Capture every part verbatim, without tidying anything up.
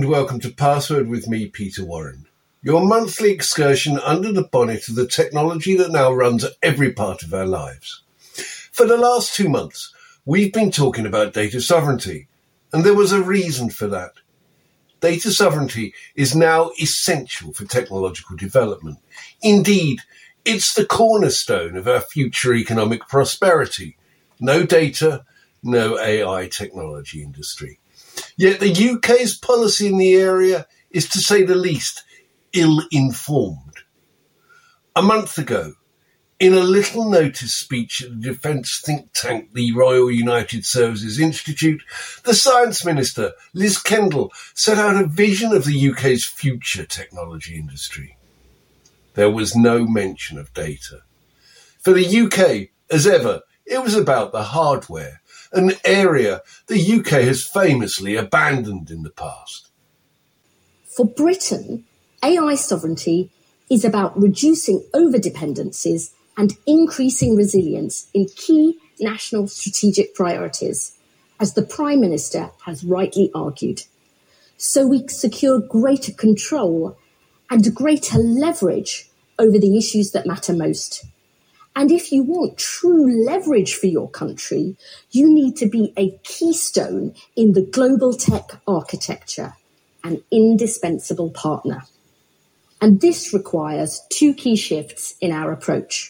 and welcome to Password with me, Peter Warren, your monthly excursion under the bonnet of the technology that now runs every part of our lives. For the last two months, we've been talking about data sovereignty, and there was a reason for that. Data sovereignty is now essential for technological development. Indeed, it's the cornerstone of our future economic prosperity. No data, no A I technology industry. Yet the U K's policy in the area is, to say the least, ill-informed. A month ago, in a little notice speech at the defence think tank, the Royal United Services Institute, the Science Minister, Liz Kendall, set out a vision of the U K's future technology industry. There was no mention of data. For the U K, as ever, it was about the hardware, an area the U K has famously abandoned in the past. For Britain, A I sovereignty is about reducing overdependencies and increasing resilience in key national strategic priorities, as the Prime Minister has rightly argued. So we secure greater control and greater leverage over the issues that matter most. And if you want true leverage for your country, you need to be a keystone in the global tech architecture, an indispensable partner. And this requires two key shifts in our approach.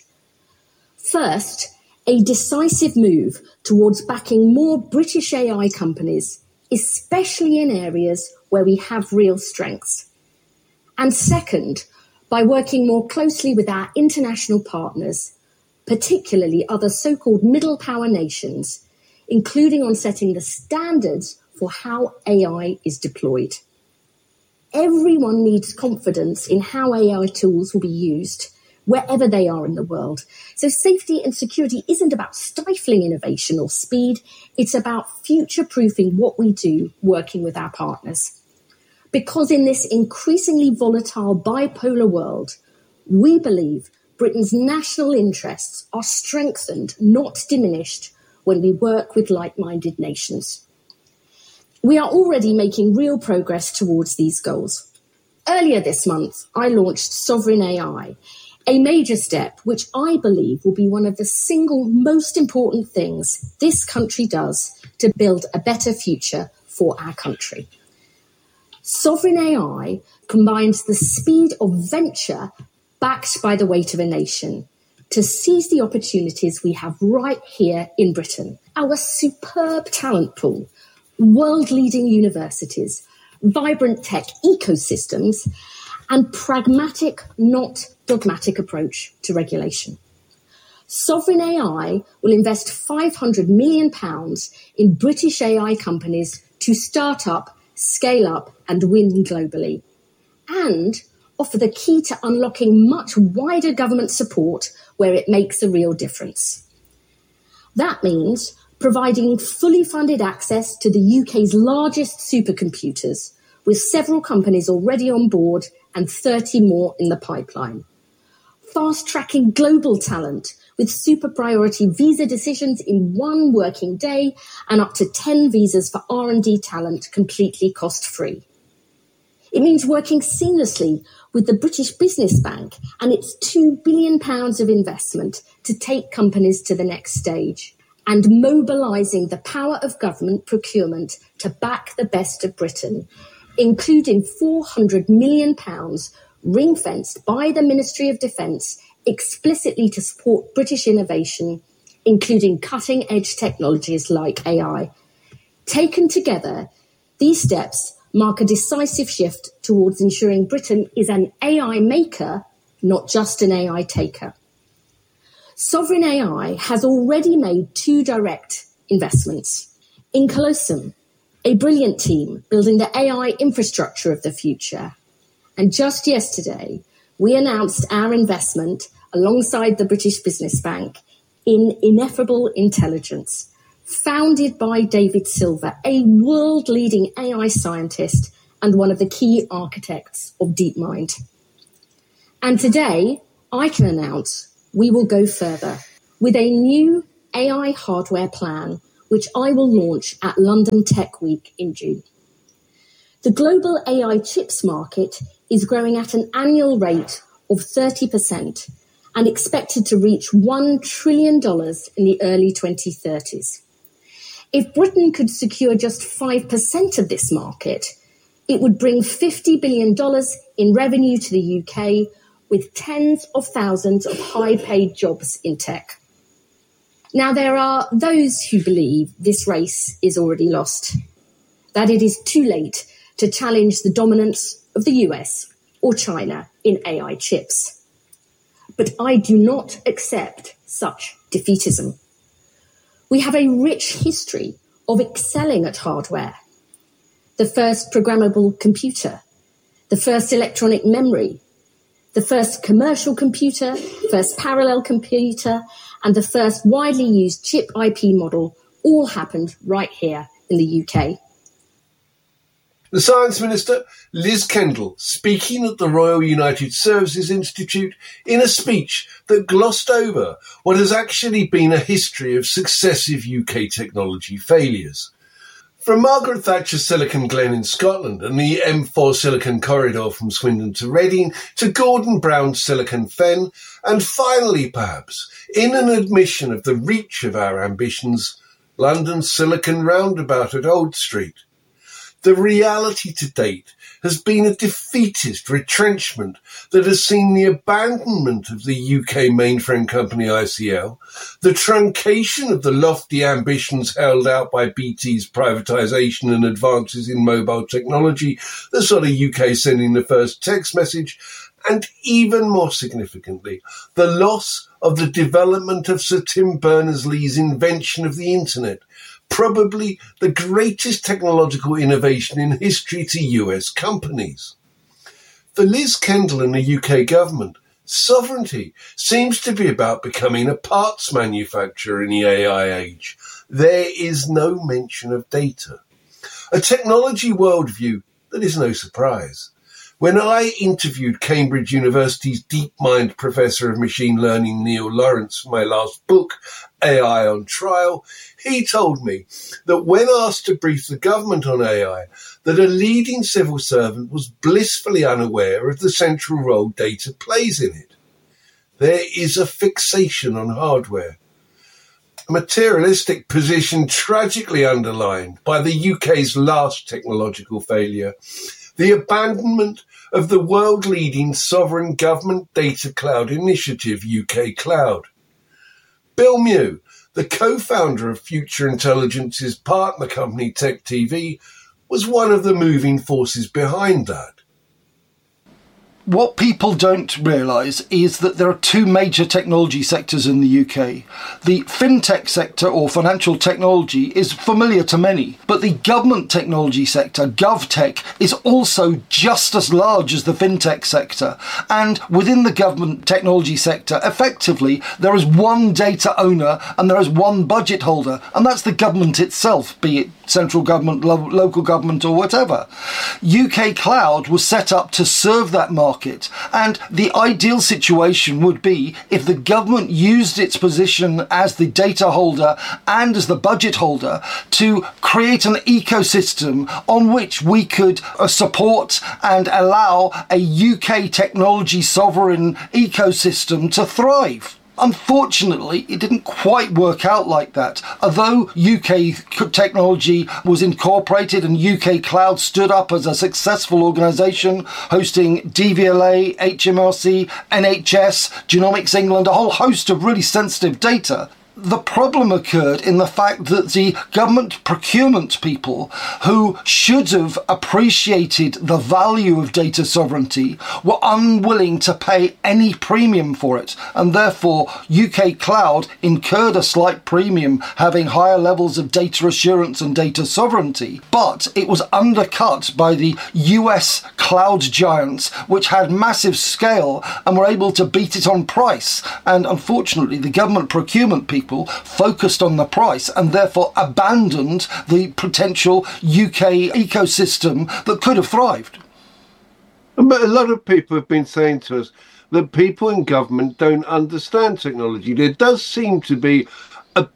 First, a decisive move towards backing more British A I companies, especially in areas where we have real strengths. And second, by working more closely with our international partners, particularly other so-called middle power nations, including on setting the standards for how A I is deployed. Everyone needs confidence in how A I tools will be used wherever they are in the world. So safety and security isn't about stifling innovation or speed. It's about future-proofing what we do working with our partners. Because in this increasingly volatile bipolar world, we believe Britain's national interests are strengthened, not diminished, when we work with like-minded nations. We are already making real progress towards these goals. Earlier this month, I launched Sovereign A I, a major step which I believe will be one of the single most important things this country does to build a better future for our country. Sovereign A I combines the speed of venture backed by the weight of a nation to seize the opportunities we have right here in Britain. Our superb talent pool, world-leading universities, vibrant tech ecosystems, and pragmatic, not dogmatic approach to regulation. Sovereign A I will invest five hundred million pounds in British A I companies to start up, scale up, and win globally, and offer the key to unlocking much wider government support where it makes a real difference. That means providing fully funded access to the U K's largest supercomputers, with several companies already on board and thirty more in the pipeline. Fast-tracking global talent with super priority visa decisions in one working day and up to ten visas for R and D talent completely cost-free. It means working seamlessly with the British Business Bank and its two billion pounds of investment to take companies to the next stage, and mobilising the power of government procurement to back the best of Britain, including four hundred million pounds ring-fenced by the Ministry of Defence explicitly to support British innovation, including cutting-edge technologies like A I. Taken together, these steps mark a decisive shift towards ensuring Britain is an A I maker, not just an A I taker. Sovereign A I has already made two direct investments. In Colosum, a brilliant team building the A I infrastructure of the future. And just yesterday, we announced our investment alongside the British Business Bank in Ineffable Intelligence, founded by David Silver, a world-leading A I scientist and one of the key architects of DeepMind. And today, I can announce we will go further with a new A I hardware plan, which I will launch at London Tech Week in June. The global A I chips market is growing at an annual rate of thirty percent and expected to reach one trillion dollars in the early twenty thirties. If Britain could secure just five percent of this market, it would bring fifty billion dollars in revenue to the U K, with tens of thousands of high-paid jobs in tech. Now, there are those who believe this race is already lost, that it is too late to challenge the dominance of the U S or China in A I chips. But I do not accept such defeatism. We have a rich history of excelling at hardware. The first programmable computer, the first electronic memory, the first commercial computer, first parallel computer, and the first widely used chip I P model all happened right here in the U K. The Science Minister, Liz Kendall, speaking at the Royal United Services Institute in a speech that glossed over what has actually been a history of successive U K technology failures. From Margaret Thatcher's Silicon Glen in Scotland and the M four Silicon Corridor from Swindon to Reading, to Gordon Brown's Silicon Fen, and finally, perhaps, in an admission of the reach of our ambitions, London's Silicon Roundabout at Old Street. The reality to date has been a defeatist retrenchment that has seen the abandonment of the U K mainframe company I C L, the truncation of the lofty ambitions held out by B T's privatisation and advances in mobile technology that saw the U K sending the first text message, and even more significantly, the loss of the development of Sir Tim Berners-Lee's invention of the internet, probably the greatest technological innovation in history to U S companies. For Liz Kendall and the U K government, sovereignty seems to be about becoming a parts manufacturer in the A I age. There is no mention of data. A technology worldview that is no surprise. When I interviewed Cambridge University's DeepMind Professor of Machine Learning, Neil Lawrence, for my last book, A I on Trial, he told me that when asked to brief the government on A I, that a leading civil servant was blissfully unaware of the central role data plays in it. There is a fixation on hardware. A materialistic position tragically underlined by the U K's last technological failure, the abandonment of the world-leading sovereign government data cloud initiative, U K Cloud. Bill Mew, the co-founder of Future Intelligence's partner company Tech T V, was one of the moving forces behind that. What people don't realise is that there are two major technology sectors in the U K. The fintech sector, or financial technology, is familiar to many, but the government technology sector, GovTech, is also just as large as the fintech sector. And within the government technology sector, effectively, there is one data owner and there is one budget holder, and that's the government itself, be it central government, lo- local government, or whatever. U K Cloud was set up to serve that market. And the ideal situation would be if the government used its position as the data holder and as the budget holder to create an ecosystem on which we could uh, support and allow a U K technology sovereign ecosystem to thrive. Unfortunately, it didn't quite work out like that. Although U K technology was incorporated and U K Cloud stood up as a successful organisation, hosting D V L A, H M R C, N H S, Genomics England, a whole host of really sensitive data, the problem occurred in the fact that the government procurement people who should have appreciated the value of data sovereignty were unwilling to pay any premium for it, and therefore U K Cloud incurred a slight premium, having higher levels of data assurance and data sovereignty, but it was undercut by the U S cloud giants, which had massive scale and were able to beat it on price. And unfortunately, the government procurement people focused on the price and therefore abandoned the potential U K ecosystem that could have thrived. But a lot of people have been saying to us that people in government don't understand technology. There does seem to be a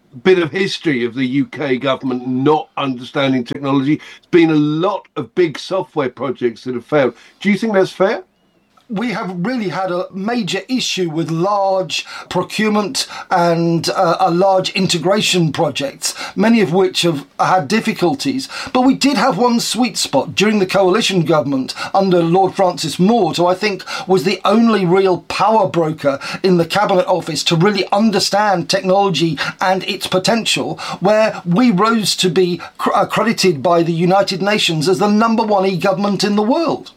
bit of history of the U K government not understanding technology. There's been a lot of big software projects that have failed. Do you think that's fair? We have really had a major issue with large procurement and uh, a large integration projects, many of which have had difficulties. But we did have one sweet spot during the coalition government under Lord Francis Maude, who I think was the only real power broker in the Cabinet Office to really understand technology and its potential, where we rose to be cr- accredited by the United Nations as the number one e-government in the world.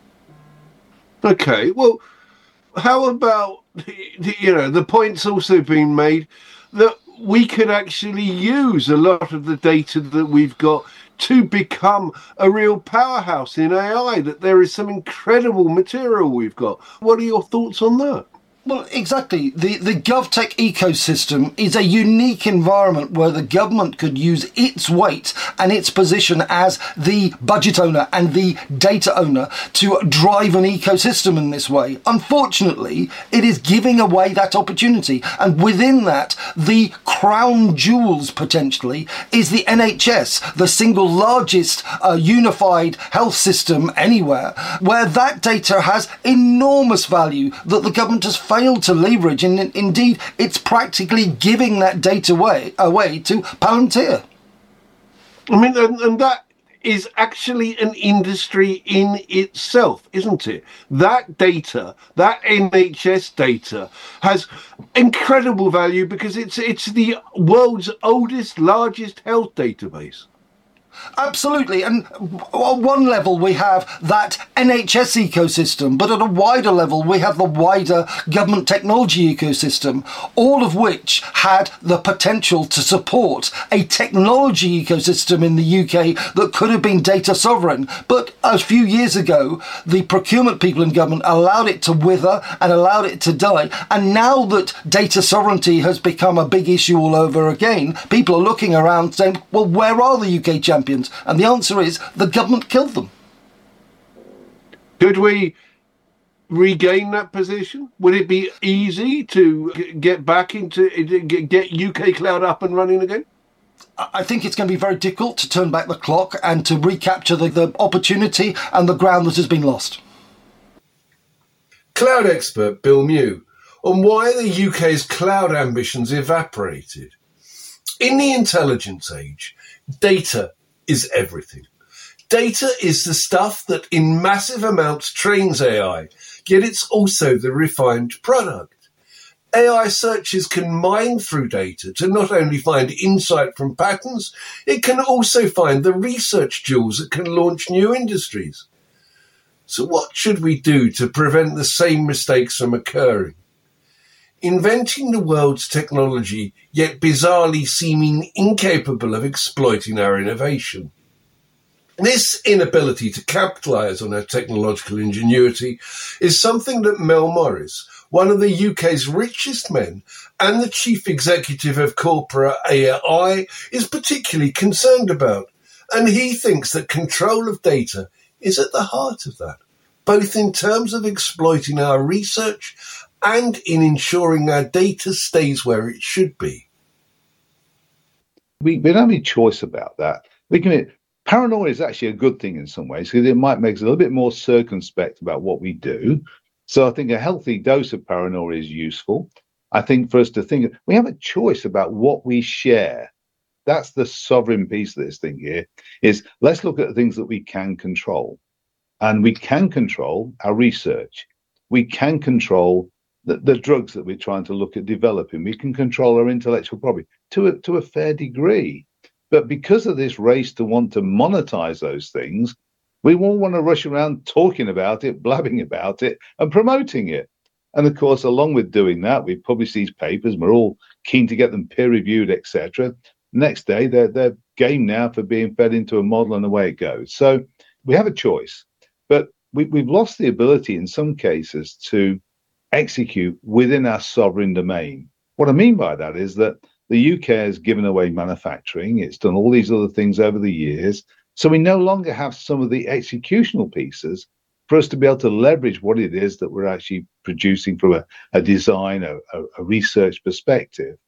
Okay, well, how about, you know, the point's also been made that we could actually use a lot of the data that we've got to become a real powerhouse in A I, that there is some incredible material we've got. What are your thoughts on that? Well, exactly. The, the GovTech ecosystem is a unique environment where the government could use its weight and its position as the budget owner and the data owner to drive an ecosystem in this way. Unfortunately, it is giving away that opportunity. And within that, the crown jewels potentially is the N H S, the single largest uh, unified health system anywhere, where that data has enormous value that the government has failed to leverage, and indeed it's practically giving that data away, away to Palantir. I mean, and, and that is actually an industry in itself, isn't it? That data, that N H S data, has incredible value because it's it's the world's oldest, largest health database. Absolutely. And on one level, we have that N H S ecosystem, but at a wider level, we have the wider government technology ecosystem, all of which had the potential to support a technology ecosystem in the U K that could have been data sovereign. But a few years ago, the procurement people in government allowed it to wither and allowed it to die. And now that data sovereignty has become a big issue all over again, people are looking around saying, well, where are the U K champions? And the answer is the government killed them. Could we regain that position? Would it be easy to get back into, get U K cloud up and running again? I think it's going to be very difficult to turn back the clock and to recapture the, the opportunity and the ground that has been lost. Cloud expert Bill Mew on why the U K's cloud ambitions evaporated. In the intelligence age, data is everything. Data is the stuff that in massive amounts trains A I, yet it's also the refined product. A I searches can mine through data to not only find insight from patterns, it can also find the research jewels that can launch new industries. So what should we do to prevent the same mistakes from occurring? Inventing the world's technology, yet bizarrely seeming incapable of exploiting our innovation. This inability to capitalise on our technological ingenuity is something that Mel Morris, one of the U K's richest men and the chief executive of Corpora A I, is particularly concerned about. And he thinks that control of data is at the heart of that, both in terms of exploiting our research and in ensuring our data stays where it should be. We, we don't have any choice about that. We can. Paranoia is actually a good thing in some ways because it might make us a little bit more circumspect about what we do. So I think a healthy dose of paranoia is useful. I think for us to think, we have a choice about what we share. That's the sovereign piece of this thing here, is let's look at the things that we can control. And we can control our research. We can control the, the drugs that we're trying to look at developing. We can control our intellectual property to a, to a fair degree. But because of this race to want to monetize those things, we won't want to rush around talking about it, blabbing about it, and promoting it. And of course, along with doing that, we publish these papers, and we're all keen to get them peer-reviewed, et cetera. Next day, they're, they're game now for being fed into a model, and away it goes. So we have a choice. But we, we've lost the ability in some cases to execute within our sovereign domain. What I mean by that is that the U K has given away manufacturing. It's done all these other things over the years. So we no longer have some of the executional pieces for us to be able to leverage what it is that we're actually producing from a, a design, a, a research perspective.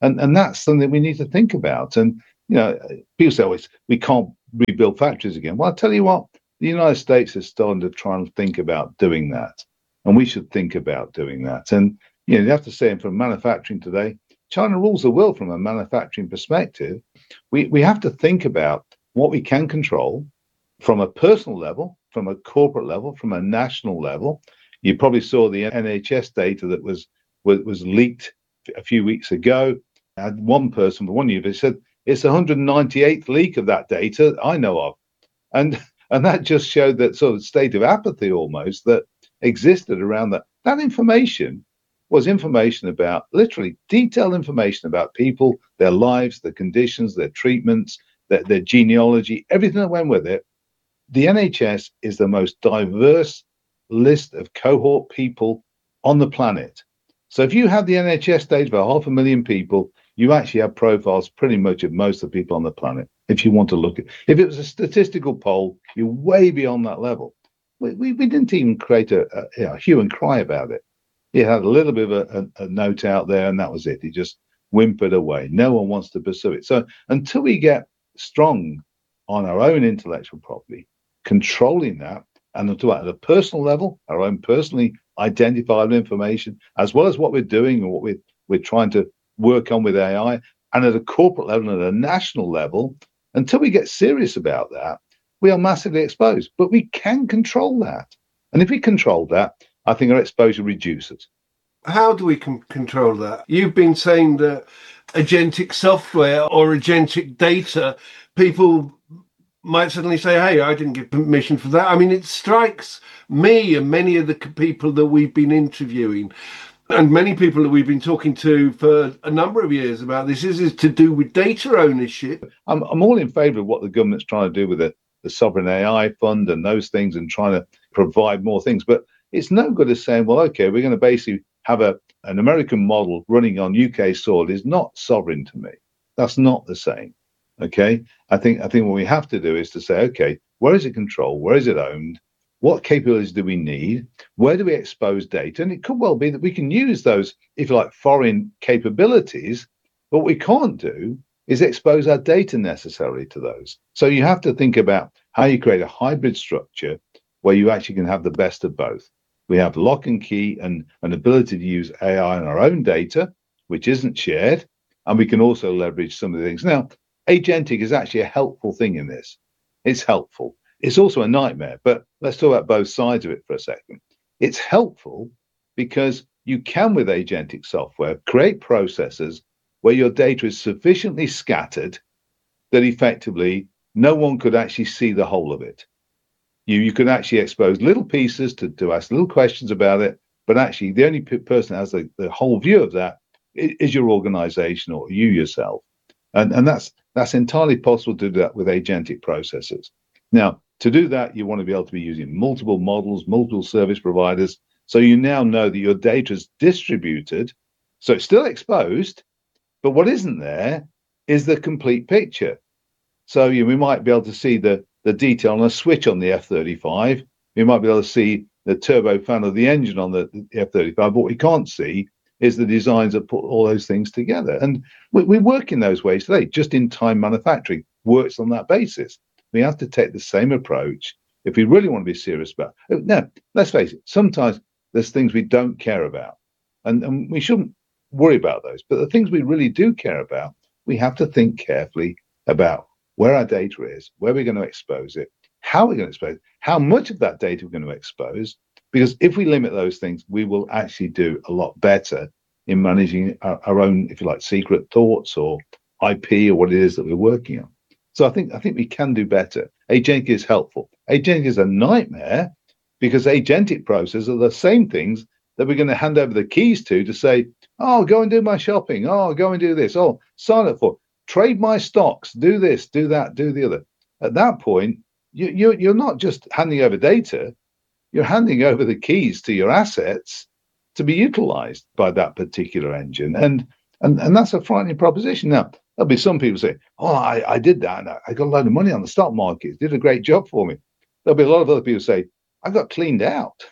And and that's something we need to think about. And, you know, people say, oh, it's, we can't rebuild factories again. Well, I'll tell you what, the United States is starting to try and think about doing that. And we should think about doing that. And, you know, you have to say, from manufacturing today, China rules the world from a manufacturing perspective. We, we have to think about what we can control from a personal level, from a corporate level, from a national level. You probably saw the N H S data that was was, was leaked a few weeks ago. I had one person for one year said it's the one hundred ninety-eighth leak of that data I know of, and and that just showed that sort of state of apathy almost that existed around that. That information was information about, literally detailed information about people, their lives, their conditions, their treatments, their, their genealogy, everything that went with it. The N H S is the most diverse list of cohort people on the planet. So if you have the N H S data for half a million people, you actually have profiles pretty much of most of the people on the planet. If you want to look at, if it was a statistical poll, you're way beyond that level. We we, we didn't even create a, a, you know, hue and cry about it. It had a little bit of a, a, a note out there, and that was it. It just whimpered away. No one wants to pursue it. So until we get strong on our own intellectual property, controlling that, and until at a personal level, our own personally identifiable information, as well as what we're doing and what we're, we're trying to work on with A I, and at a corporate level and at a national level, until we get serious about that, we are massively exposed. But we can control that. And if we control that, I think our exposure reduces. How do we com- control that? You've been saying that agentic software or agentic data, people might suddenly say, hey, I didn't give permission for that. I mean, it strikes me and many of the people that we've been interviewing and many people that we've been talking to for a number of years about this is, is to do with data ownership. I'm, I'm all in favour of what the government's trying to do with the, the Sovereign A I Fund and those things and trying to provide more things. But it's no good as saying, well, OK, we're going to basically have a an American model running on U K soil is not sovereign to me. That's not the same. OK, I think I think what we have to do is to say, OK, where is it controlled? Where is it owned? What capabilities do we need? Where do we expose data? And it could well be that we can use those, if you like, foreign capabilities. But what we can't do is expose our data necessarily to those. So you have to think about how you create a hybrid structure where you actually can have the best of both. We have lock and key and an ability to use A I on our own data, which isn't shared. And we can also leverage some of the things. Now, agentic is actually a helpful thing in this. It's helpful. It's also a nightmare, but let's talk about both sides of it for a second. It's helpful because you can, with agentic software, create processes where your data is sufficiently scattered that effectively no one could actually see the whole of it. You you can actually expose little pieces to, to ask little questions about it, but actually the only p- person that has the, the whole view of that is, is your organization or you yourself. And, and that's that's entirely possible to do that with agentic processes. Now, to do that, you want to be able to be using multiple models, multiple service providers. So you now know that your data is distributed. So it's still exposed, but what isn't there is the complete picture. So you, we might be able to see the, the detail on a switch on the F thirty-five. We might be able to see the turbofan of the engine on the, the F thirty-five. What we can't see is the designs that put all those things together. And we, we work in those ways today. Just-in-time manufacturing works on that basis. We have to take the same approach if we really want to be serious about it. Now, let's face it, sometimes there's things we don't care about, and, and we shouldn't worry about those. But the things we really do care about, we have to think carefully about where our data is, where we're going to expose it, how we're going to expose it, how much of that data we're going to expose. Because if we limit those things, we will actually do a lot better in managing our, our own, if you like, secret thoughts or I P or what it is that we're working on. So I think I think we can do better. Agentic is helpful. Agentic is a nightmare because agentic processes are the same things that we're going to hand over the keys to to say, oh, go and do my shopping. Oh, go and do this. Oh, sign up for, trade my stocks, do this, do that, do the other. At that point, you, you, you're not just handing over data, you're handing over the keys to your assets to be utilized by that particular engine. And and, and that's a frightening proposition. Now, there'll be some people say, oh, I, I did that. And I got a load of money on the stock market. It did a great job for me. There'll be a lot of other people say, I got cleaned out.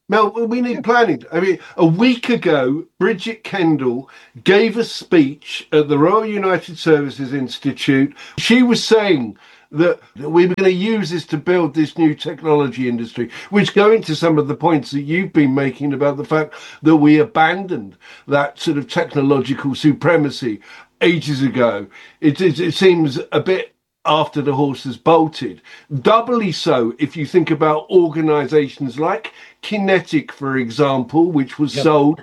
Mel, we need planning. I mean, a week ago, Bridget Kendall gave a speech at the Royal United Services Institute. She was saying that we were going to use this to build this new technology industry, which go into some of the points that you've been making about the fact that we abandoned that sort of technological supremacy ages ago. It, it, it seems a bit after the horse has bolted. Doubly so if you think about organisations like Kinetic, for example, which was yep. sold.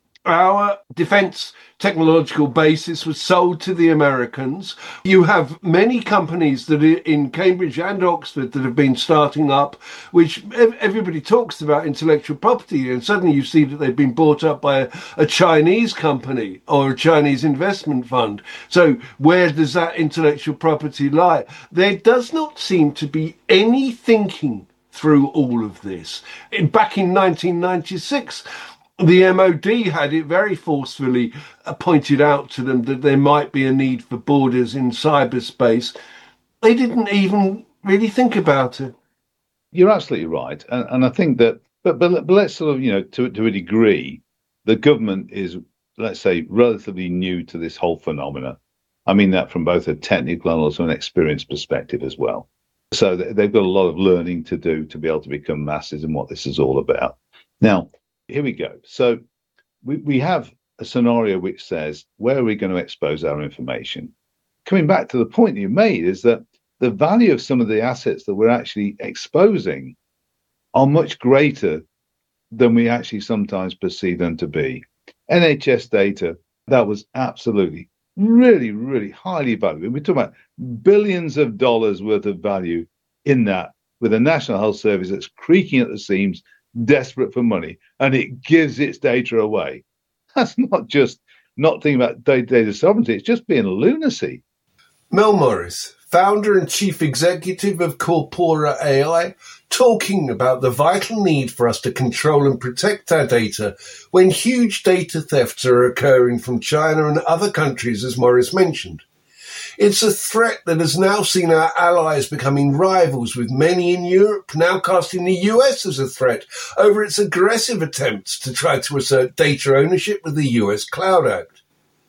Our defence technological basis was sold to the Americans. You have many companies that are in Cambridge and Oxford that have been starting up, which everybody talks about intellectual property, and suddenly you see that they've been bought up by a, a Chinese company or a Chinese investment fund. So where does that intellectual property lie? There does not seem to be any thinking through all of this. Back in nineteen ninety-six, the M O D had it very forcefully pointed out to them that there might be a need for borders in cyberspace. They didn't even really think about it. You're absolutely right. And, and I think that, but, but, but let's sort of, you know, to, to a degree, the government is, let's say, relatively new to this whole phenomena. I mean that from both a technical and also an experience perspective as well. So they've got a lot of learning to do to be able to become masters in what this is all about. Now, here we go. So we, we have a scenario which says, where are we going to expose our information? Coming back to the point you made is that the value of some of the assets that we're actually exposing are much greater than we actually sometimes perceive them to be. N H S data, that was absolutely, really, really highly valuable. We're talking about billions of dollars worth of value in that, with a National Health Service that's creaking at the seams, desperate for money, and it gives its data away. That's not just not thinking about data sovereignty, it's just being lunacy. Mel Morris, founder and chief executive of Corpora A I, talking about the vital need for us to control and protect our data when huge data thefts are occurring from China and other countries, as Morris mentioned. It's a threat that has now seen our allies becoming rivals, with many in Europe now casting the U S as a threat over its aggressive attempts to try to assert data ownership with the U S Cloud Act.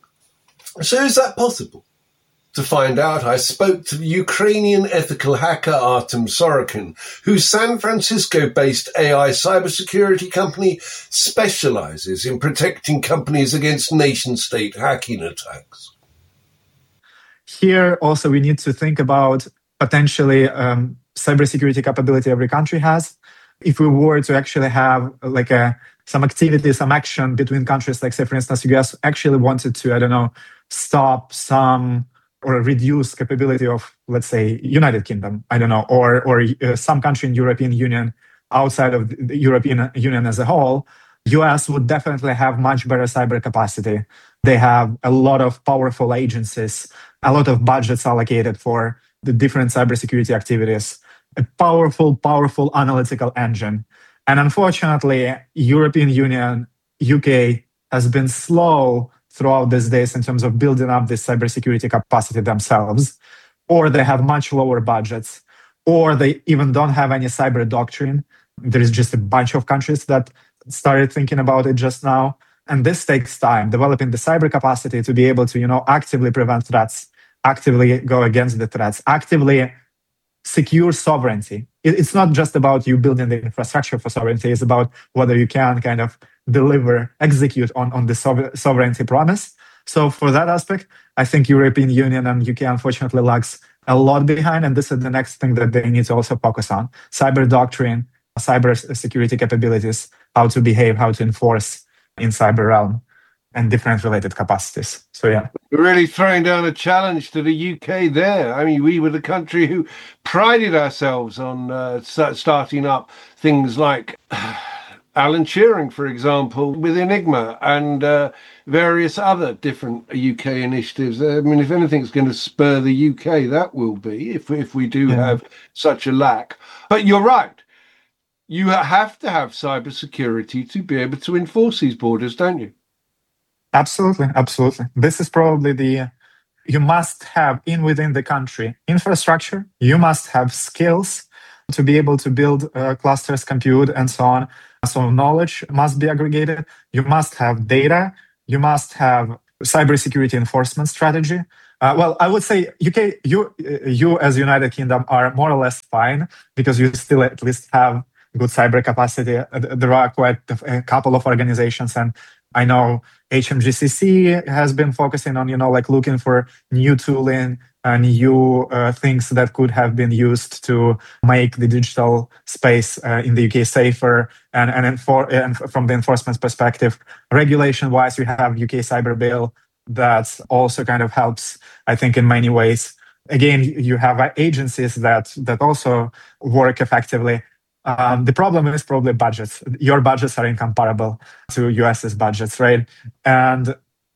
So is that possible? To find out, I spoke to the Ukrainian ethical hacker Artem Sorokin, whose San Francisco-based A I cybersecurity company specializes in protecting companies against nation-state hacking attacks. Here also we need to think about potentially um, cybersecurity capability every country has. If we were to actually have like a some activity, some action between countries, like say for instance, U S actually wanted to, I don't know, stop some or reduce capability of, let's say, United Kingdom, I don't know, or or uh, some country in European Union outside of the European Union as a whole, U S would definitely have much better cyber capacity. They have a lot of powerful agencies, a lot of budgets allocated for the different cybersecurity activities, a powerful, powerful analytical engine. And unfortunately, European Union, U K has been slow throughout these days in terms of building up this cybersecurity capacity themselves, or they have much lower budgets, or they even don't have any cyber doctrine. There is just a bunch of countries that started thinking about it just now. And this takes time, developing the cyber capacity to be able to, you know, actively prevent threats, actively go against the threats, actively secure sovereignty. It's not just about you building the infrastructure for sovereignty, it's about whether you can kind of deliver, execute on, on the sovereignty promise. So for that aspect, I think European Union and U K unfortunately lags a lot behind, and this is the next thing that they need to also focus on. Cyber doctrine, cyber security capabilities, how to behave, how to enforce in cyber realm, and different related capacities. So yeah. We're really throwing down a challenge to the U K there. I mean, we were the country who prided ourselves on uh, starting up things like Alan Turing, for example, with Enigma and uh, various other different U K initiatives. I mean, if anything's going to spur the U K, that will be, if, if we do yeah. have such a lack. But you're right. You have to have cybersecurity to be able to enforce these borders, don't you? Absolutely, absolutely. This is probably the, you must have in within the country infrastructure, you must have skills to be able to build uh, clusters, compute, and so on. So knowledge must be aggregated. You must have data. You must have cybersecurity enforcement strategy. Uh, well, I would say U K, you, you as United Kingdom are more or less fine because you still at least have good cyber capacity. There are quite a couple of organizations, and I know H M G C C has been focusing on, you know, like looking for new tooling and new uh, things that could have been used to make the digital space uh, in the U K safer. And and, enfor- and from the enforcement perspective, regulation-wise, you have U K Cyber Bill that also kind of helps, I think, in many ways. Again, you have agencies that that also work effectively. Um, the problem is probably budgets. Your budgets are incomparable to US's budgets, right? And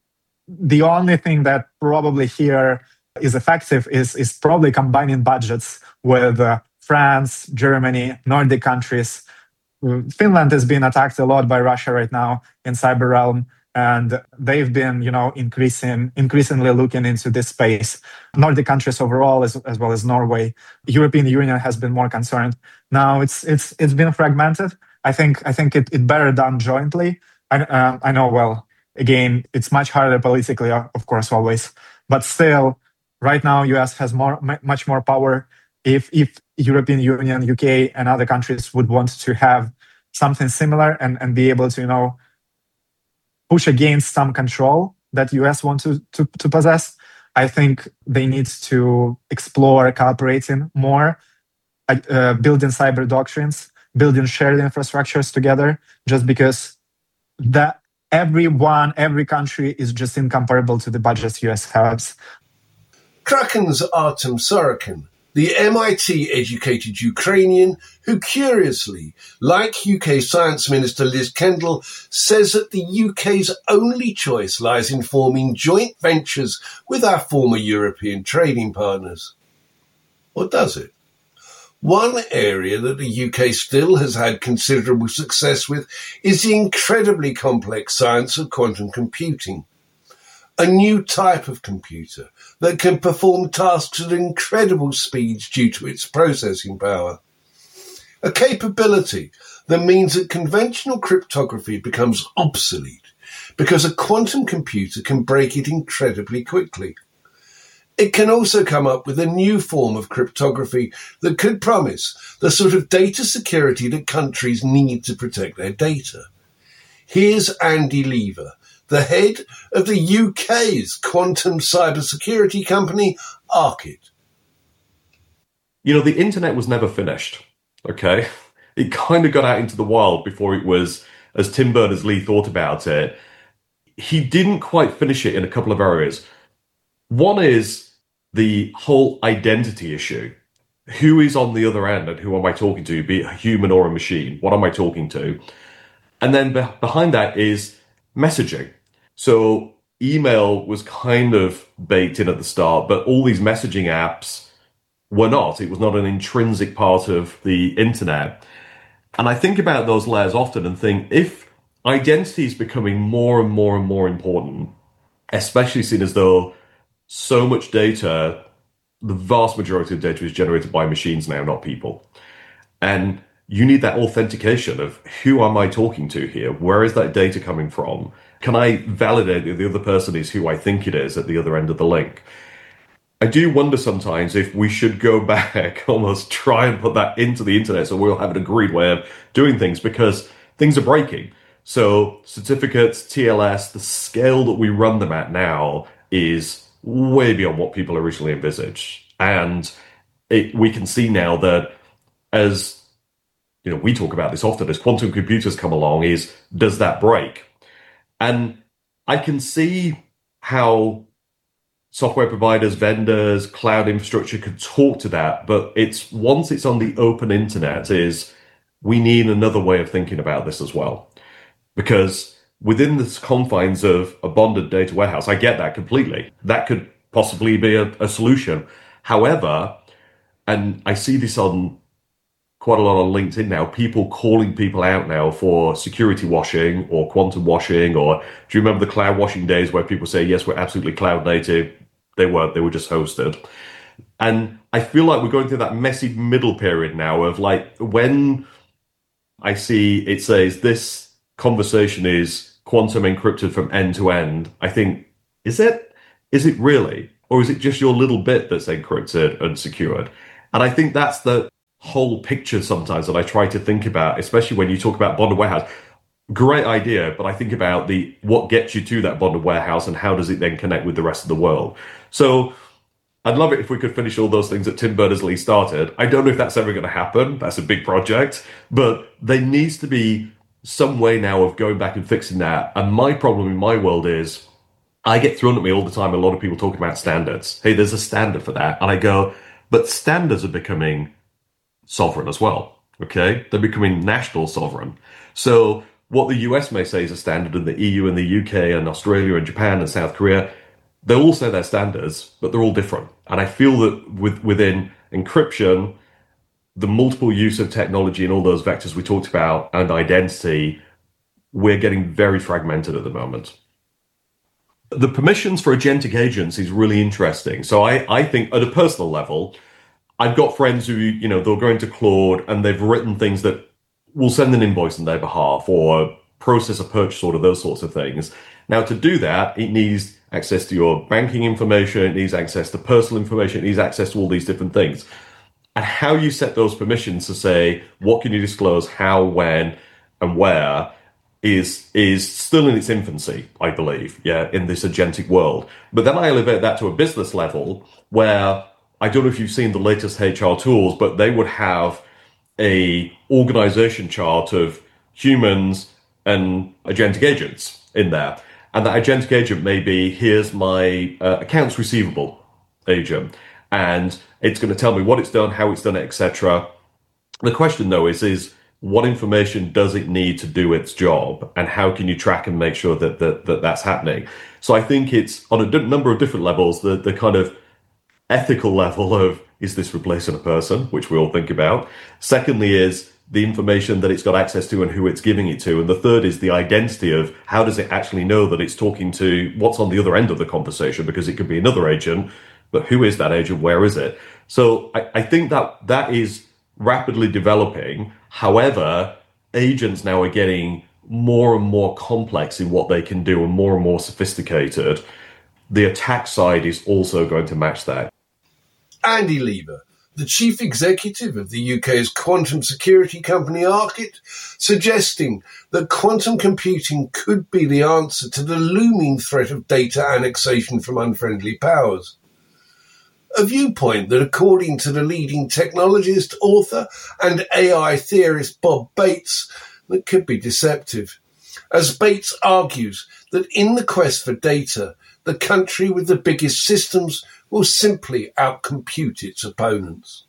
the only thing that probably here is effective is, is probably combining budgets with uh, France, Germany, Nordic countries. Finland is being attacked a lot by Russia right now in cyber realm, and they've been, you know, increasing, increasingly looking into this space. Nordic countries overall, as, as well as Norway. European Union has been more concerned. Now it's it's it's been fragmented. I think I think it, it better done jointly. I uh, I know well. Again, it's much harder politically, of course, always. But still, right now, U S has more much more power. If if European Union, U K, and other countries would want to have something similar and, and be able to, you know, push against some control that U S wants to, to, to possess, I think they need to explore cooperating more, uh, building cyber doctrines, building shared infrastructures together, just because that everyone, every country is just incomparable to the budgets U S has. Kraken's Artem Sorokin, the M I T-educated Ukrainian who, curiously, like U K Science Minister Liz Kendall, says that the U K's only choice lies in forming joint ventures with our former European trading partners. Or does it? One area that the U K still has had considerable success with is the incredibly complex science of quantum computing. A new type of computer that can perform tasks at incredible speeds due to its processing power. A capability that means that conventional cryptography becomes obsolete because a quantum computer can break it incredibly quickly. It can also come up with a new form of cryptography that could promise the sort of data security that countries need to protect their data. Here's Andy Lever, the head of the U K's quantum cybersecurity company, Arkit. You know, the internet was never finished, okay? It kind of got out into the wild before it was, as Tim Berners-Lee thought about it. He didn't quite finish it in a couple of areas. One is the whole identity issue. Who is on the other end and who am I talking to, be it a human or a machine? What am I talking to? And then be- behind that is messaging. So email was kind of baked in at the start, but all these messaging apps were not. It was not an intrinsic part of the internet. And I think about those layers often and think, if identity is becoming more and more and more important, especially seen as though so much data, the vast majority of data is generated by machines now, not people. And you need that authentication of who am I talking to here? Where is that data coming from? Can I validate that the other person is who I think it is at the other end of the link? I do wonder sometimes if we should go back, almost try and put that into the internet so we'll have an agreed way of doing things, because things are breaking. So certificates, T L S, the scale that we run them at now is way beyond what people originally envisaged. And it, we can see now that, as you know, we talk about this often, as quantum computers come along, is does that break? And I can see how software providers, vendors, cloud infrastructure could talk to that, but it's once it's on the open internet, is we need another way of thinking about this as well. Because within the confines of a bonded data warehouse, I get that completely. That could possibly be a, a solution. However, and I see this on quite a lot on LinkedIn now, people calling people out now for security washing or quantum washing, or do you remember the cloud washing days where people say, yes, we're absolutely cloud native? They weren't, they were just hosted. And I feel like we're going through that messy middle period now of like when I see it says this conversation is quantum encrypted from end to end. I think, is it? Is it really? Or is it just your little bit that's encrypted and secured? And I think that's the whole picture sometimes that I try to think about, especially when you talk about bonded warehouse. Great idea, but I think about the what gets you to that bonded warehouse and how does it then connect with the rest of the world. So I'd love it if we could finish all those things that Tim Berners-Lee started. I don't know if that's ever going to happen. That's a big project, but there needs to be some way now of going back and fixing that. And my problem in my world is I get thrown at me all the time. A lot of people talking about standards. Hey, there's a standard for that. And I go, but standards are becoming sovereign as well. Okay. They're becoming national sovereign. So what the U S may say is a standard, and the E U and the U K and Australia and Japan and South Korea, they'll all say they're standards, but they're all different. And I feel that with, within encryption, the multiple use of technology and all those vectors we talked about and identity, we're getting very fragmented at the moment. The permissions for agentic agents is really interesting. So I, I think at a personal level, I've got friends who, you know, they'll go into Claude and they've written things that will send an invoice on their behalf or process a purchase order, those sorts of things. Now, to do that, it needs access to your banking information, it needs access to personal information, it needs access to all these different things. And how you set those permissions to say, what can you disclose, how, when, and where, is is still in its infancy, I believe, yeah, in this agentic world. But then I elevate that to a business level where, I don't know if you've seen the latest H R tools, but they would have a organization chart of humans and agentic agents in there. And that agentic agent may be, here's my uh, accounts receivable agent. And it's going to tell me what it's done, how it's done it, et cetera. The question, though, is, is what information does it need to do its job? And how can you track and make sure that, that, that that's happening? So I think it's on a d- number of different levels, the, the kind of ethical level of, is this replacing a person, which we all think about? Secondly is the information that it's got access to and who it's giving it to. And the third is the identity of how does it actually know that it's talking to what's on the other end of the conversation, because it could be another agent, but who is that agent? Where is it? So I, I think that that is rapidly developing. However, agents now are getting more and more complex in what they can do and more and more sophisticated. The attack side is also going to match that. Andy Lever, the chief executive of the U K's quantum security company Arkit, suggesting that quantum computing could be the answer to the looming threat of data annexation from unfriendly powers. A viewpoint that, according to the leading technologist, author, and A I theorist Bob Bates, that could be deceptive. As Bates argues that in the quest for data, the country with the biggest systems will simply outcompute its opponents.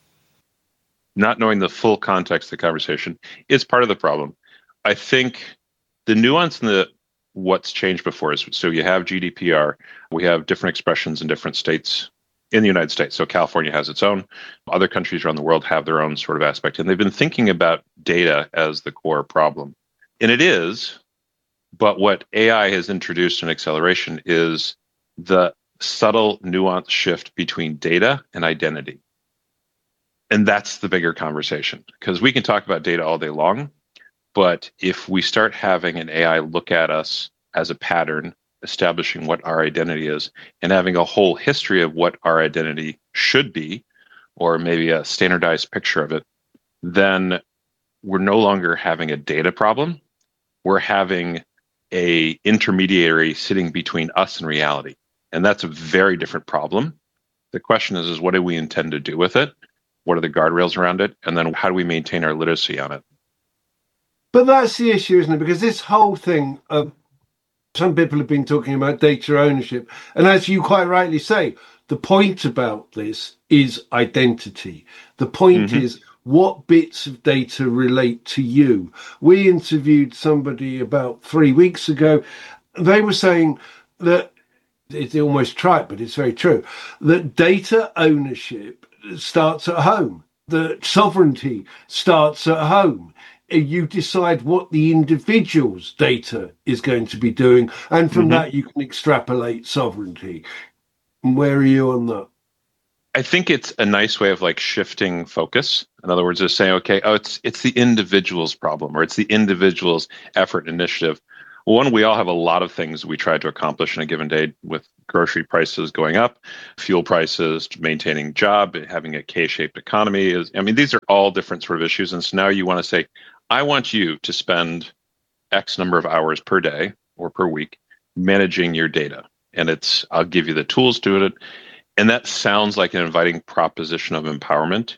Not knowing the full context of the conversation is part of the problem. I think the nuance in the what's changed before is, so you have G D P R, we have different expressions in different states in the United States. So California has its own. Other countries around the world have their own sort of aspect. And they've been thinking about data as the core problem. And it is, but what A I has introduced in acceleration is the subtle nuance shift between data and identity. And that's the bigger conversation, because we can talk about data all day long, but if we start having an A I look at us as a pattern, establishing what our identity is, and having a whole history of what our identity should be, or maybe a standardized picture of it, then we're no longer having a data problem. We're having a intermediary sitting between us and reality. And that's a very different problem. The question is, is what do we intend to do with it? What are the guardrails around it? And then how do we maintain our literacy on it? But that's the issue, isn't it? Because this whole thing of, some people have been talking about data ownership. And as you quite rightly say, the point about this is identity. The point mm-hmm. is, what bits of data relate to you? We interviewed somebody about three weeks ago. They were saying that, it's almost trite, but it's very true, that data ownership starts at home, that sovereignty starts at home. You decide what the individual's data is going to be doing, and from mm-hmm. that you can extrapolate sovereignty. And where are you on that? I think it's a nice way of like shifting focus. In other words, just saying, okay, oh, it's it's the individual's problem, or it's the individual's effort and initiative. One, we all have a lot of things we try to accomplish in a given day, with grocery prices going up, fuel prices, maintaining job, having a K-shaped economy. Is I mean, these are all different sort of issues. And so now you want to say, I want you to spend X number of hours per day or per week managing your data. And it's, I'll give you the tools to do it. And that sounds like an inviting proposition of empowerment,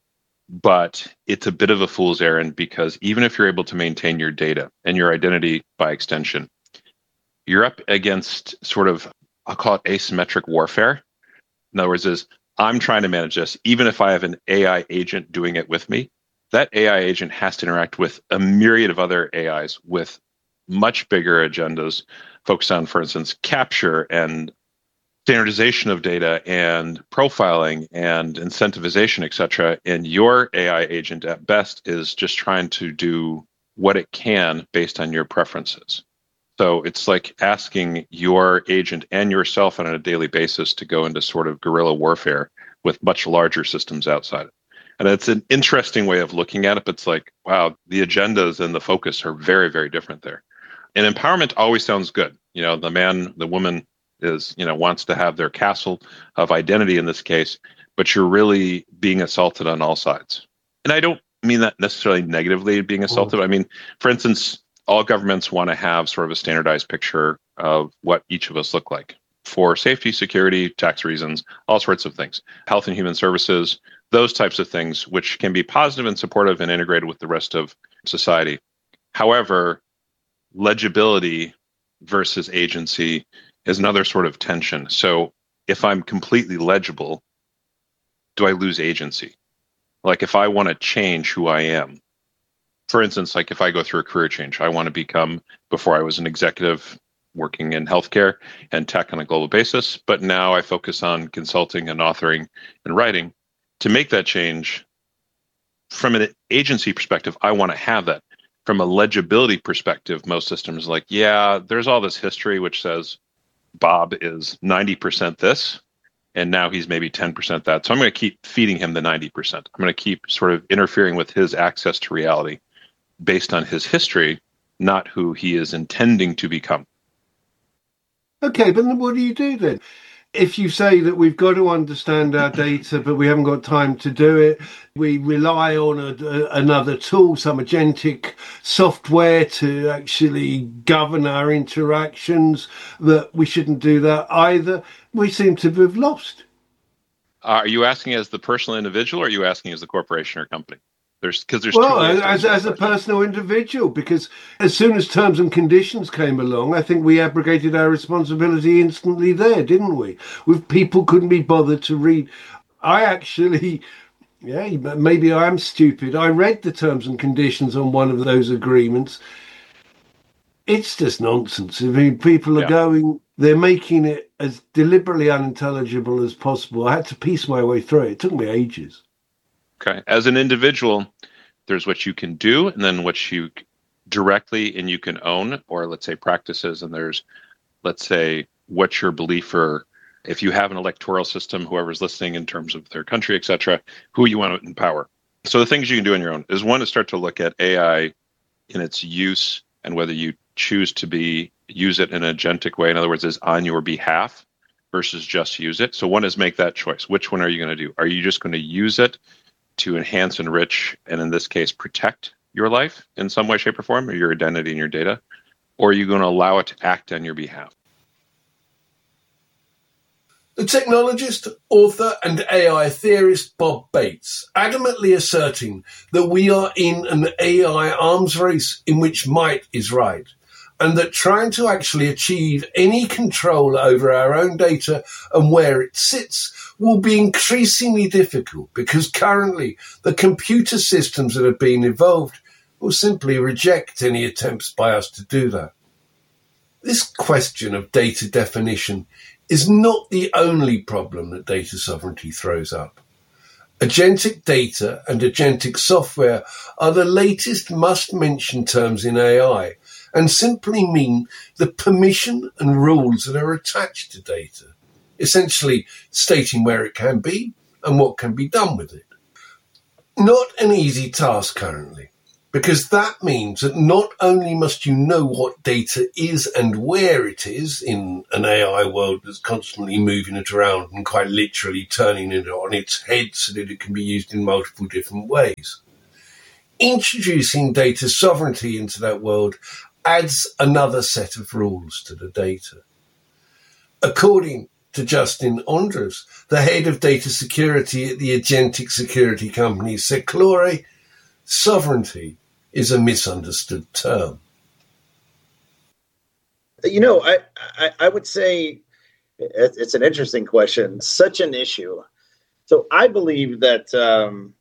but it's a bit of a fool's errand, because even if you're able to maintain your data and your identity by extension, you're up against sort of, I'll call it asymmetric warfare. In other words, is I'm trying to manage this. Even if I have an A I agent doing it with me, that A I agent has to interact with a myriad of other A Is with much bigger agendas focused on, for instance, capture and standardization of data and profiling and incentivization, et cetera. And your A I agent at best is just trying to do what it can based on your preferences. So it's like asking your agent and yourself on a daily basis to go into sort of guerrilla warfare with much larger systems outside it. And it's an interesting way of looking at it, but it's like, wow, the agendas and the focus are very, very different there. And empowerment always sounds good. You know, the man, the woman is, you know, wants to have their castle of identity in this case, but you're really being assaulted on all sides. And I don't mean that necessarily negatively, being assaulted. Mm. I mean, for instance, all governments want to have sort of a standardized picture of what each of us look like for safety, security, tax reasons, all sorts of things, health and human services, those types of things, which can be positive and supportive and integrated with the rest of society. However, legibility versus agency is another sort of tension. So if I'm completely legible, do I lose agency? Like if I want to change who I am, for instance, like if I go through a career change, I want to become, before I was an executive working in healthcare and tech on a global basis, but now I focus on consulting and authoring and writing. To make that change, from an agency perspective, I want to have that. From a legibility perspective, most systems are like, yeah, there's all this history which says Bob is ninety percent this, and now he's maybe ten percent that. So I'm going to keep feeding him the ninety percent. I'm going to keep sort of interfering with his access to reality based on his history, not who he is intending to become. Okay, but then what do you do then? If you say that we've got to understand our data, but we haven't got time to do it, we rely on a, a, another tool, some agentic software to actually govern our interactions, that we shouldn't do that either. We seem to have lost. Are you asking as the personal individual, or are you asking as the corporation or company? There's because there's well, two as, as a personal individual, because as soon as terms and conditions came along, I think we abrogated our responsibility instantly there, didn't we? With people couldn't be bothered to read. I actually, yeah, maybe I am stupid. I read the terms and conditions on one of those agreements. It's just nonsense. I mean, people are yeah. going, they're making it as deliberately unintelligible as possible. I had to piece my way through it. It took me ages. Okay. As an individual, there's what you can do, and then what you directly and you can own, or let's say practices, and there's, let's say, what's your belief, or if you have an electoral system, whoever's listening in terms of their country, et cetera, who you want to empower. So the things you can do on your own is, one, to start to look at A I in its use and whether you choose to be use it in an agentic way. In other words, is on your behalf versus just use it. So one is make that choice. Which one are you going to do? Are you just going to use it to enhance, enrich, and in this case, protect your life in some way, shape, or form, or your identity and your data? Or are you going to allow it to act on your behalf? The technologist, author, and A I theorist Bob Bates adamantly asserting that we are in an A I arms race in which might is right, and that trying to actually achieve any control over our own data and where it sits will be increasingly difficult, because currently the computer systems that are being evolved will simply reject any attempts by us to do that. This question of data definition is not the only problem that data sovereignty throws up. Agentic data and agentic software are the latest must-mention terms in A I, and simply mean the permission and rules that are attached to data, essentially stating where it can be and what can be done with it. Not an easy task currently, because that means that not only must you know what data is and where it is in an A I world that's constantly moving it around and quite literally turning it on its head so that it can be used in multiple different ways. Introducing data sovereignty into that world adds another set of rules to the data. According to Justin Ondras, the head of data security at the agentic security company Seclore, sovereignty is a misunderstood term. You know, I, I, I would say it's an interesting question, such an issue. So I believe that um,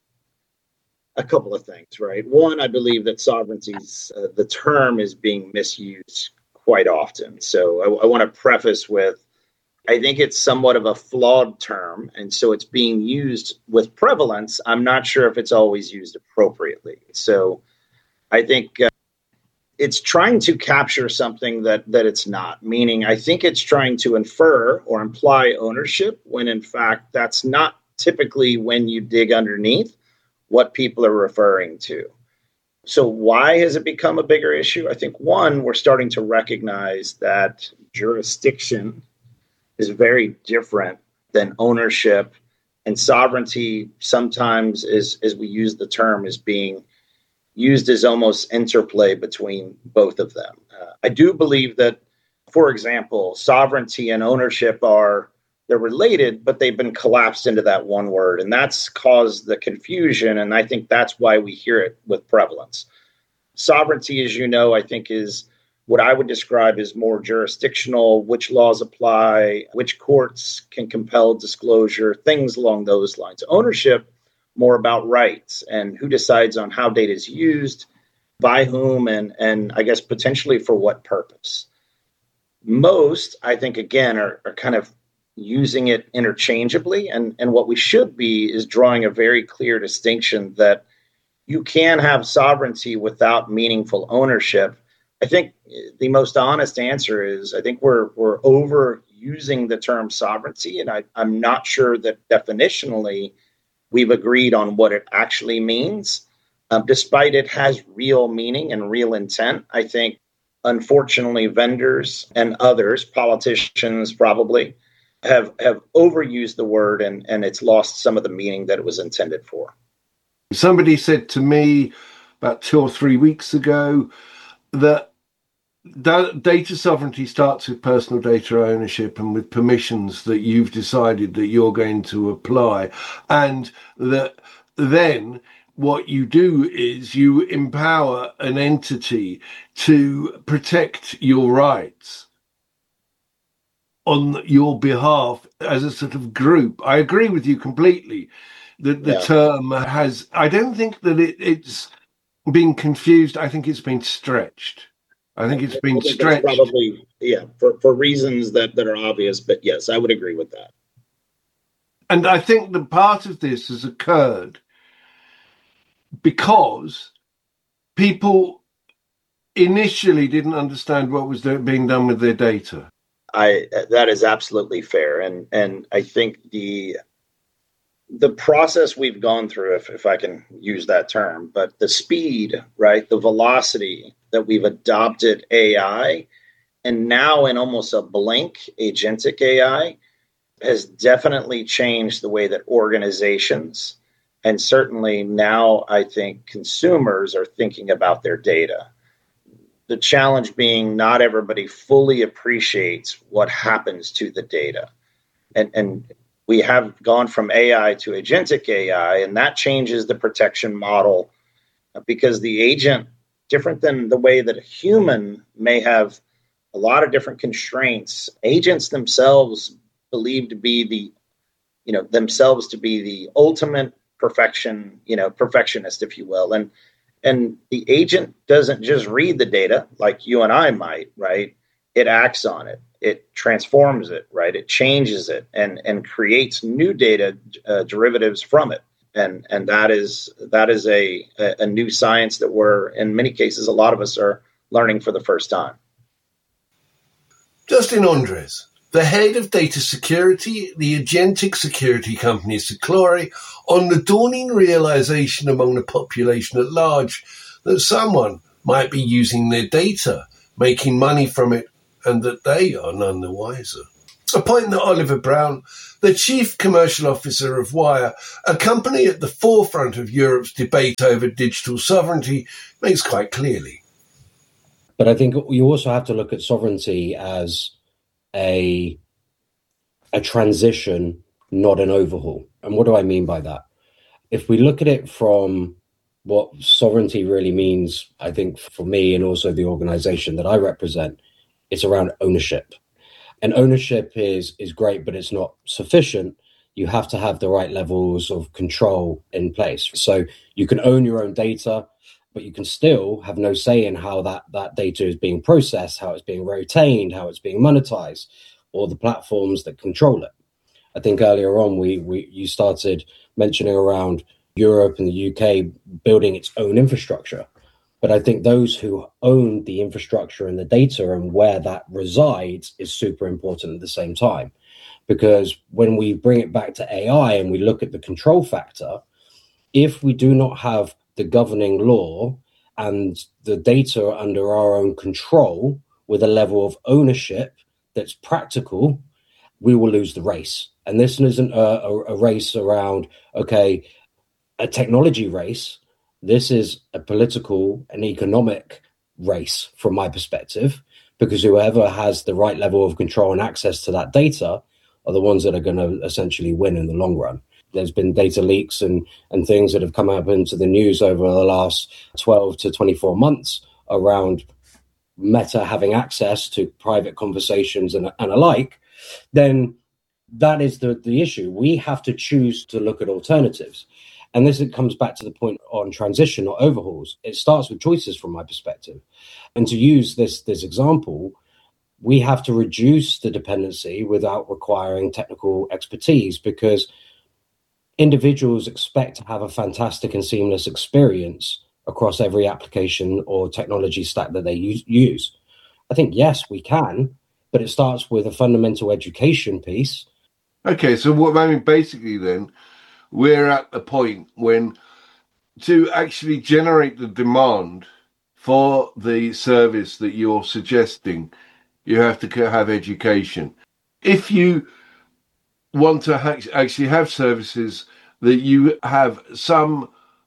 a couple of things, right? One, I believe that sovereignty's, uh, the term is being misused quite often. So I, I want to preface with, I think it's somewhat of a flawed term, and so it's being used with prevalence. I'm not sure if it's always used appropriately. So I think uh, it's trying to capture something that that it's not, meaning I think it's trying to infer or imply ownership when in fact that's not typically when you dig underneath what people are referring to. So why has it become a bigger issue? I think one, we're starting to recognize that jurisdiction is very different than ownership, and sovereignty sometimes is, as we use the term, is being used as almost interplay between both of them. Uh, I do believe that, for example, sovereignty and ownership are, they're related, but they've been collapsed into that one word, and that's caused the confusion, and I think that's why we hear it with prevalence. Sovereignty, as you know, I think is what I would describe as more jurisdictional, which laws apply, which courts can compel disclosure, things along those lines. Ownership, more about rights and who decides on how data is used, by whom, and, and I guess potentially for what purpose. Most, I think, again, are, are kind of using it interchangeably. And, and what we should be is drawing a very clear distinction that you can have sovereignty without meaningful ownership. I think the most honest answer is I think we're we're overusing the term sovereignty, and I, I'm not sure that definitionally we've agreed on what it actually means. Um, despite it has real meaning and real intent, I think, unfortunately, vendors and others, politicians probably, have, have overused the word, and, and it's lost some of the meaning that it was intended for. Somebody said to me about two or three weeks ago that data sovereignty starts with personal data ownership and with permissions that you've decided that you're going to apply, and that then what you do is you empower an entity to protect your rights on your behalf as a sort of group. I agree with you completely that the yeah. term has, I don't think that it, it's been confused. I think it's been stretched. I think it's been think stretched. Probably, yeah, for, for reasons that, that are obvious, but yes, I would agree with that. And I think that part of this has occurred because people initially didn't understand what was being done with their data. I that is absolutely fair, and and I think the the process we've gone through, if if I can use that term, but the speed, right, the velocity that we've adopted A I, and now in almost a blink, agentic A I, has definitely changed the way that organizations, and certainly now I think consumers, are thinking about their data. The challenge being not everybody fully appreciates what happens to the data. And, and we have gone from A I to agentic A I, and that changes the protection model because the agent, different than the way that a human may have a lot of different constraints, agents themselves believe to be the, you know, themselves to be the ultimate perfection, you know, perfectionist, if you will. And And the agent doesn't just read the data like you and I might, right? It acts on it. It transforms it, right? It changes it and, and creates new data uh, derivatives from it. And and that is that is a, a new science that we're, in many cases, a lot of us are learning for the first time. Justin Ondras, the head of data security, the agentic security company Seclori, on the dawning realization among the population at large that someone might be using their data, making money from it, and that they are none the wiser. A point that Oliver Brown, the chief commercial officer of Wire, a company at the forefront of Europe's debate over digital sovereignty, makes quite clearly. But I think you also have to look at sovereignty as a, a transition, not an overhaul. And what do I mean by that? If we look at it from what sovereignty really means, I think for me and also the organization that I represent, it's around ownership. And ownership is is great, but it's not sufficient. You have to have the right levels of control in place. So you can own your own data, but you can still have no say in how that, that data is being processed, how it's being retained, how it's being monetized, or the platforms that control it. I think earlier on, we, we you started mentioning around Europe and the U K building its own infrastructure. But I think those who own the infrastructure and the data and where that resides is super important at the same time. Because when we bring it back to A I and we look at the control factor, if we do not have the governing law and the data under our own control with a level of ownership that's practical, we will lose the race. And this isn't a, a, a race around, okay, a technology race. This is a political and economic race from my perspective, because whoever has the right level of control and access to that data are the ones that are going to essentially win in the long run. There's been data leaks and, and things that have come up into the news over the last twelve to twenty-four months around Meta having access to private conversations and, and alike. Then that is the, the issue. We have to choose to look at alternatives. And this it comes back to the point on transition or overhauls. It starts with choices from my perspective. And to use this, this example, we have to reduce the dependency without requiring technical expertise, because individuals expect to have a fantastic and seamless experience across every application or technology stack that they use. I think, yes, we can, but it starts with a fundamental education piece. Okay, so what I mean, basically then, we're at the point when to actually generate the demand for the service that you're suggesting, you have to have education. If you want to ha- actually have services that you have some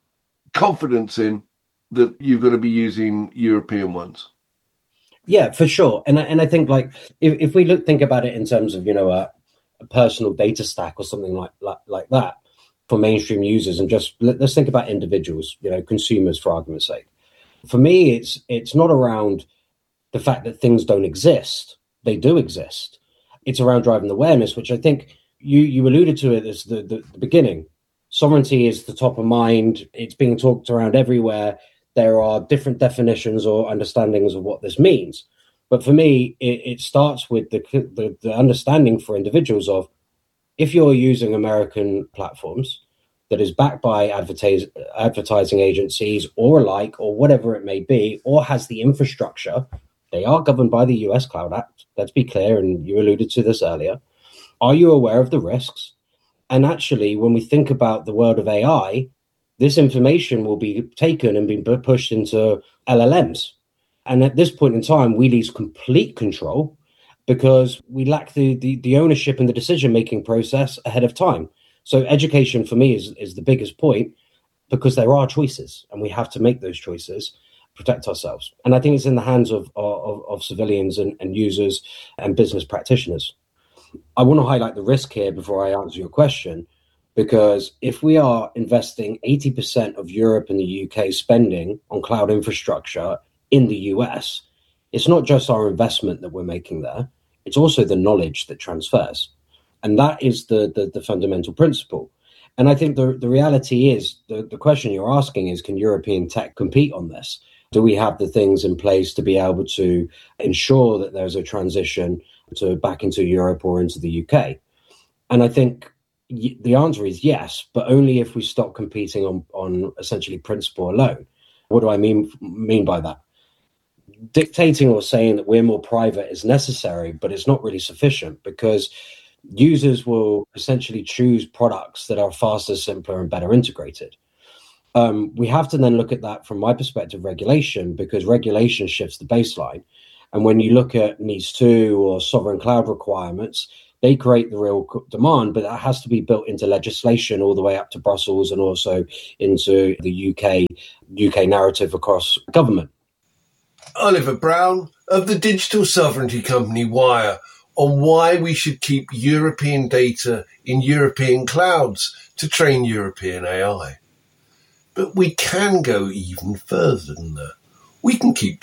confidence in, that you're going to be using European ones. Yeah, for sure. And, and I think like if, if we look, think about it in terms of, you know, a, a personal data stack or something like, like, like that, for mainstream users, and just let, let's think about individuals, you know, consumers, for argument's sake. For me, it's it's not around the fact that things don't exist. They do exist. It's around driving awareness, which I think you you alluded to it as the, the, the beginning. Sovereignty is the top of mind. It's being talked around everywhere. There are different definitions or understandings of what this means. But for me, it, it starts with the, the the understanding for individuals of, if you're using American platforms that is backed by advertise, advertising agencies or alike, or whatever it may be, or has the infrastructure, they are governed by the U S Cloud Act. Let's be clear, and you alluded to this earlier. Are you aware of the risks? And actually, when we think about the world of A I, this information will be taken and be pushed into L L Ms. And at this point in time, we lose complete control, because we lack the, the, the ownership and the decision-making process ahead of time. So education for me is, is the biggest point, because there are choices and we have to make those choices, protect ourselves. And I think it's in the hands of, of, of civilians and, and users and business practitioners. I want to highlight the risk here before I answer your question, because if we are investing eighty percent of Europe and the U K spending on cloud infrastructure in the U S, it's not just our investment that we're making there, it's also the knowledge that transfers. And that is the, the, the fundamental principle. And I think the, the reality is, the, the question you're asking is, can European tech compete on this? Do we have the things in place to be able to ensure that there's a transition to back into Europe or into the U K? And I think y- the answer is yes, but only if we stop competing on, on essentially principle alone. What do I mean mean by that? dictating or saying that we're more private is necessary, but it's not really sufficient, because users will essentially choose products that are faster, simpler, and better integrated. Um, we have to then look at that from my perspective, regulation, because regulation shifts the baseline. And when you look at NIS two or sovereign cloud requirements, they create the real demand, but that has to be built into legislation all the way up to Brussels and also into the U K U K narrative across government. Oliver Brown of the digital sovereignty company Wire on why we should keep European data in European clouds to train European A I. But we can go even further than that. We can keep